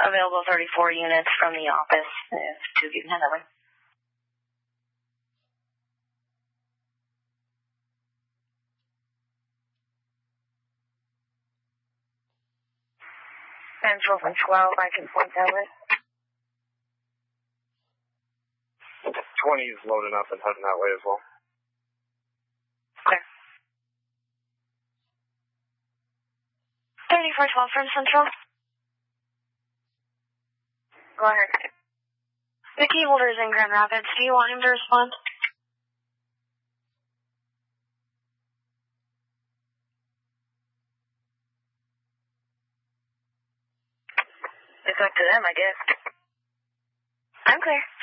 Available 34 units from the office if 2 you can head that way. Central from 12, I can point that way. 20 is loading up and heading that way as well. Clear. 3412 from Central. Go ahead. The key holder is in Grand Rapids. Do you want him to respond? It's up to them, I guess. I'm clear.